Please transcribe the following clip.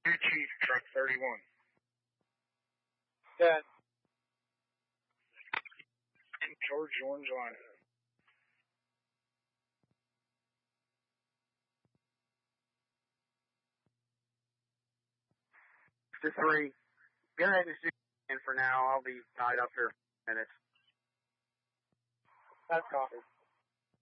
Chief, truck 31. Good. George Orange Line. To 3. Go ahead and shoot in for now. I'll be tied up here in minutes. That's coffee.